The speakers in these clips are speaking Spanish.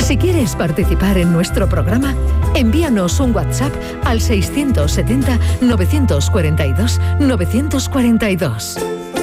Si quieres participar en nuestro programa, envíanos un WhatsApp al 670-942-942.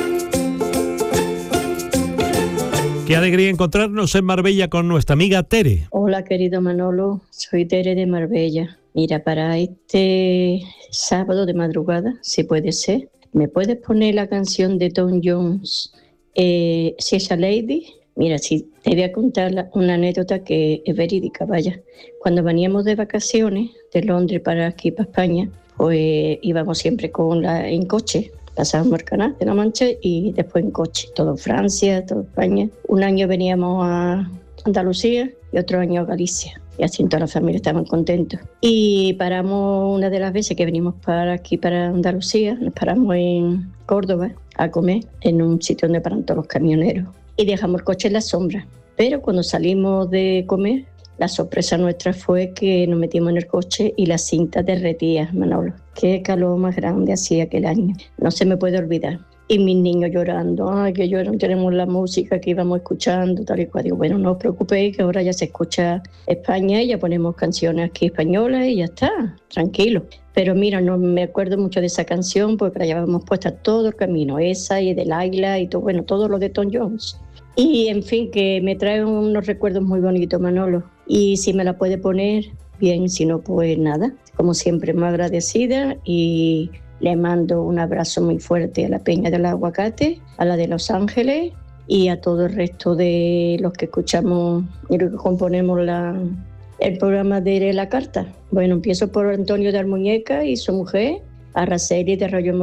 Qué alegría encontrarnos en Marbella con nuestra amiga Tere. Hola, querido Manolo, soy Tere de Marbella. Mira, para este sábado de madrugada, si puede ser, ¿me puedes poner la canción de Tom Jones, She's Lady? Mira, sí, te voy a contar una anécdota que es verídica, vaya. Cuando veníamos de vacaciones de Londres para aquí, para España, pues íbamos siempre en coche. Pasábamos el Canal de la Mancha y después en coche. Todo Francia, todo España. Un año veníamos a Andalucía y otro año a Galicia. Y así toda la familia estaban contentos. Y paramos una de las veces que venimos para aquí, para Andalucía, nos paramos en Córdoba a comer en un sitio donde paran todos los camioneros. Y dejamos el coche en la sombra. Pero cuando salimos de comer, la sorpresa nuestra fue que nos metimos en el coche y la cinta derretía, Manolo. Qué calor más grande hacía aquel año. No se me puede olvidar. Y mis niños llorando, ay, que lloran, tenemos la música que íbamos escuchando, tal y cual. Digo, bueno, no os preocupéis, que ahora ya se escucha España y ya ponemos canciones aquí españolas y ya está, tranquilo. Pero mira, no me acuerdo mucho de esa canción porque la llevábamos puesta todo el camino, esa y de Laila y todo, bueno, todo lo de Tom Jones. Y en fin, que me trae unos recuerdos muy bonitos, Manolo. Y si me la puede poner, bien, si no, pues nada. Como siempre, muy agradecida y le mando un abrazo muy fuerte a la Peña del Aguacate, a la de Los Ángeles y a todo el resto de los que escuchamos y los que componemos el programa de La Carta. Bueno, empiezo por Antonio de Almuñeca y su mujer, a Araceli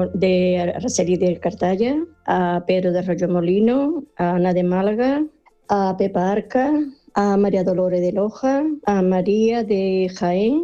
de Cartaya, a Pedro de Arroyo Molino, a Ana de Málaga, a Pepa Arca, a María Dolores de Loja, a María de Jaén,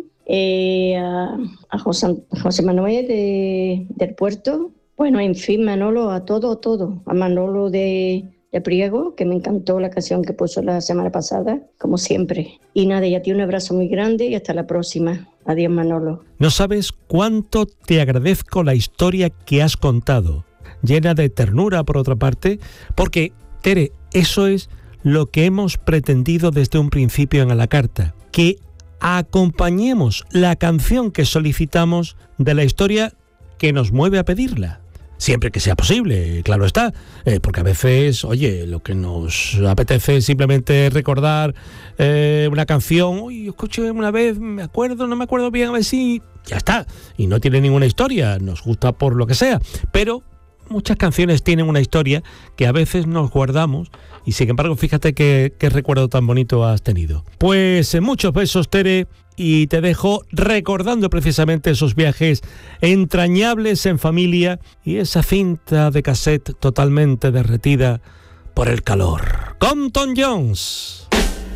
a José Manuel del Puerto. Bueno, en fin, Manolo, a todo. A Manolo de Priego, que me encantó la canción que puso la semana pasada, como siempre. Y nada, y a ti un abrazo muy grande y hasta la próxima. Adiós, Manolo. No sabes cuánto te agradezco la historia que has contado, llena de ternura por otra parte, porque, Tere, eso es lo que hemos pretendido desde un principio en A la Carta, que acompañemos la canción que solicitamos de la historia que nos mueve a pedirla. Siempre que sea posible, claro está, porque a veces, oye, lo que nos apetece es simplemente recordar una canción. Uy, escuché una vez, me acuerdo, no me acuerdo bien, a ver si... Ya está, y no tiene ninguna historia, nos gusta por lo que sea, pero muchas canciones tienen una historia que a veces nos guardamos y sin embargo, fíjate qué recuerdo tan bonito has tenido. Pues muchos besos, Tere, y te dejo recordando precisamente esos viajes entrañables en familia y esa cinta de cassette totalmente derretida por el calor. Con Tom Jones.